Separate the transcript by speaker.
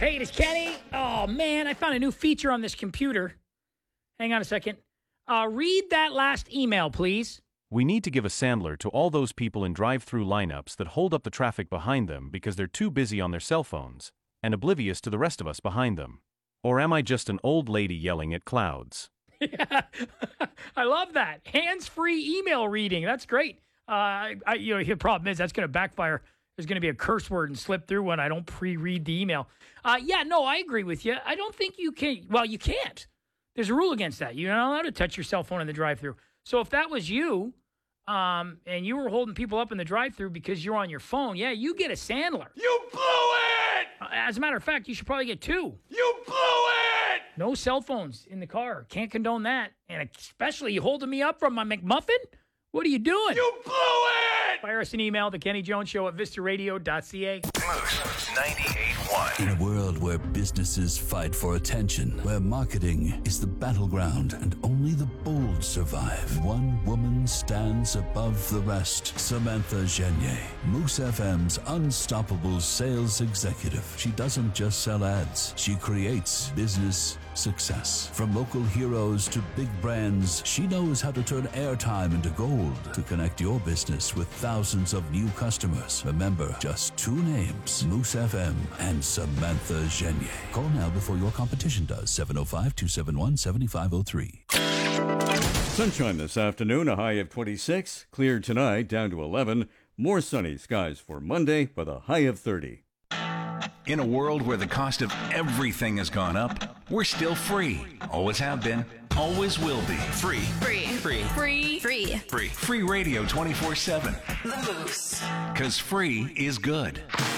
Speaker 1: Hey, it is Kenny. Oh, man, I found a new feature on this computer. Hang on a second. Read that last email, please.
Speaker 2: We need to give a Sandler to all those people in drive-through lineups that hold up the traffic behind them because they're too busy on their cell phones and oblivious to the rest of us behind them. Or am I just an old lady yelling at clouds?
Speaker 1: Yeah, I love that. Hands-free email reading. That's great. The problem is that's going to backfire. There's going to be a curse word and slip through when I don't pre-read the email. I agree with you. I don't think you can. Well, you can't. There's a rule against that. You're not allowed to touch your cell phone in the drive-thru. So if that was you, and you were holding people up in the drive-thru because you're on your phone, yeah, you get a Sandler.
Speaker 3: You blew it!
Speaker 1: As a matter of fact, you should probably get 2.
Speaker 3: You blew it!
Speaker 1: No cell phones in the car. Can't condone that. And especially you holding me up from my McMuffin? What are you doing?
Speaker 3: You blew it!
Speaker 1: Fire us an email, the Kenny Jones Show at vistaradio.ca.
Speaker 4: Moose 98.1.
Speaker 5: In a world where businesses fight for attention, where marketing is the battleground and only the bold survive, one woman stands above the rest. Samantha Genier, Moose FM's unstoppable sales executive. She doesn't just sell ads, she creates business success. From local heroes to big brands, she knows how to turn airtime into gold to connect your business with thousands of new customers. Remember, just 2 names, Moose FM and Samantha Genier. Call now before your competition does. 705-271-7503.
Speaker 6: Sunshine this afternoon, a high of 26. Clear tonight, down to 11. More sunny skies for Monday with a high of 30.
Speaker 4: In a world where the cost of everything has gone up, we're still free. Always have been. Always will be. Free.
Speaker 7: Free.
Speaker 4: Free.
Speaker 7: Free. Free.
Speaker 4: Free. Free radio 24/7.
Speaker 7: The Moose.
Speaker 4: 'Cause free is good.